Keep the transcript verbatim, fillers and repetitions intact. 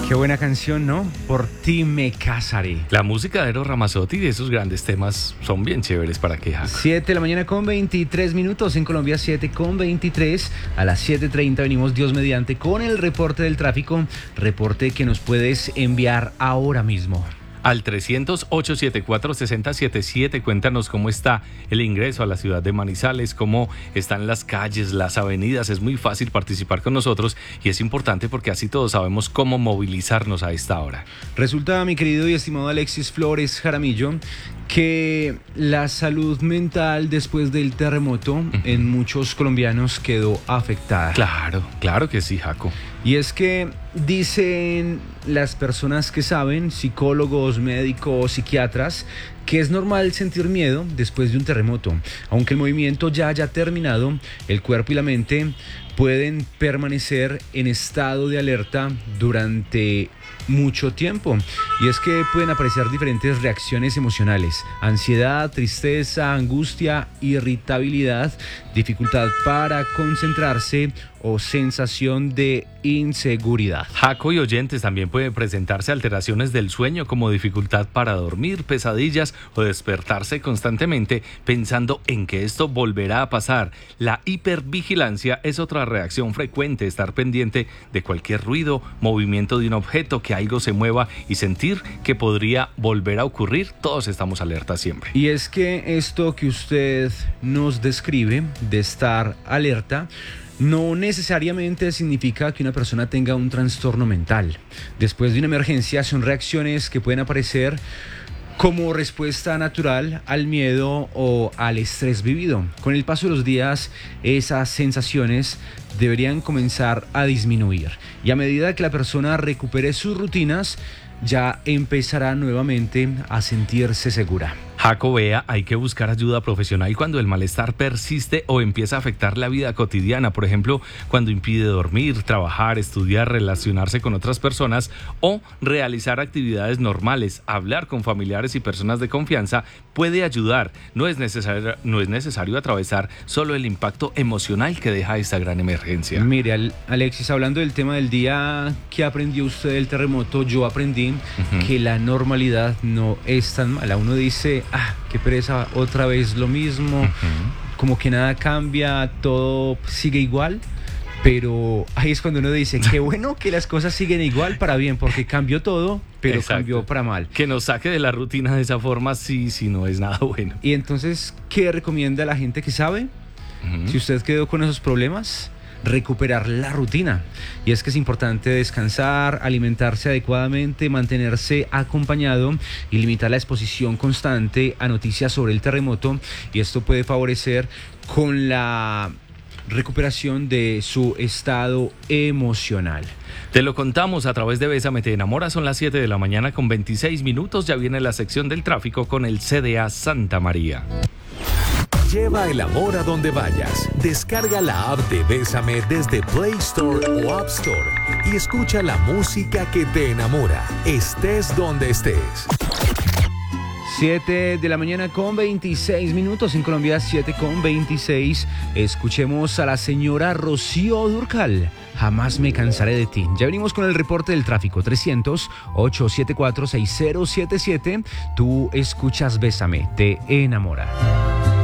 Qué buena canción, ¿no? Por ti me casaré. La música de Eros Ramazzotti y esos grandes temas son bien chéveres para que Jaco. siete de la mañana con veintitrés minutos, en Colombia siete con veintitrés. A las siete treinta venimos Dios mediante con el reporte del tráfico, reporte que nos puedes enviar ahora mismo. Al trescientos, ochocientos setenta y cuatro, sesenta setenta y siete, cuéntanos cómo está el ingreso a la ciudad de Manizales, cómo están las calles, las avenidas. Es muy fácil participar con nosotros y es importante porque así todos sabemos cómo movilizarnos a esta hora. Resulta, mi querido y estimado Alexis Flores Jaramillo, que la salud mental después del terremoto uh-huh. en muchos colombianos quedó afectada. Claro, claro que sí, Jaco. Y es que dicen las personas que saben, psicólogos, médicos, psiquiatras, que es normal sentir miedo después de un terremoto. Aunque el movimiento ya haya terminado, el cuerpo y la mente pueden permanecer en estado de alerta durante mucho tiempo. Y es que pueden aparecer diferentes reacciones emocionales: ansiedad, tristeza, angustia, irritabilidad, dificultad para concentrarse o sensación de inseguridad. Jaco y oyentes, también pueden presentarse alteraciones del sueño como dificultad para dormir, pesadillas o despertarse constantemente pensando en que esto volverá a pasar. La hipervigilancia es otra reacción frecuente: estar pendiente de cualquier ruido, movimiento de un objeto, que algo se mueva y sentir que podría volver a ocurrir. Todos estamos alerta siempre. Y es que esto que usted nos describe de estar alerta no necesariamente significa que una persona tenga un trastorno mental. Después de una emergencia son reacciones que pueden aparecer como respuesta natural al miedo o al estrés vivido. Con el paso de los días, esas sensaciones deberían comenzar a disminuir. Y a medida que la persona recupere sus rutinas, ya empezará nuevamente a sentirse segura. Jaco, vea, hay que buscar ayuda profesional cuando el malestar persiste o empieza a afectar la vida cotidiana. Por ejemplo, cuando impide dormir, trabajar, estudiar, relacionarse con otras personas o realizar actividades normales. Hablar con familiares y personas de confianza puede ayudar. No es necesario, no es necesario atravesar solo el impacto emocional que deja esta gran emergencia. Mire, Alexis, hablando del tema del día, ¿qué aprendió usted del terremoto? Yo aprendí uh-huh. que la normalidad no es tan mala. Uno dice, ah, qué pereza, otra vez lo mismo, uh-huh. como que nada cambia, todo sigue igual. Pero ahí es cuando uno dice, qué bueno que las cosas siguen igual para bien, porque cambió todo, pero Exacto. cambió para mal. Que nos saque de la rutina de esa forma, sí, sí, no es nada bueno. Y entonces, ¿qué recomienda la gente que sabe? Uh-huh. Si usted quedó con esos problemas, recuperar la rutina. Y es que es importante descansar, alimentarse adecuadamente, mantenerse acompañado y limitar la exposición constante a noticias sobre el terremoto. Y esto puede favorecer con la recuperación de su estado emocional. Te lo contamos a través de Bésame Te Enamora. Son las siete de la mañana con veintiséis minutos. Ya viene la sección del tráfico con el C D A Santa María. Lleva el amor a donde vayas. Descarga la app de Bésame desde Play Store o App Store y escucha la música que te enamora, estés donde estés. siete de la mañana con veintiséis minutos, en Colombia siete con veintiséis. Escuchemos a la señora Rocío Dúrcal, Jamás me cansaré de ti. Ya venimos con el reporte del tráfico. Trescientos, ochocientos setenta y cuatro, sesenta siete siete. Tú escuchas Bésame, te enamora.